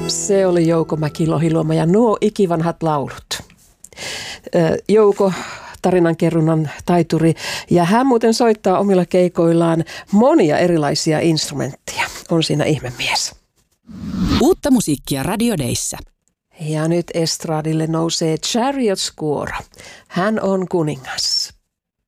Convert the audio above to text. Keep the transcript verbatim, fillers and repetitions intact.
Se oli Jouko Mäki-Lohiluoma ja nuo ikivanhat laulut. Jouko, tarinankerronnan taituri, ja hän muuten soittaa omilla keikoillaan monia erilaisia instrumentteja. On siinä ihmemies. Uutta musiikkia Radio Dayssä. Ja nyt estradille nousee Chariot Squora. Hän on kuningas.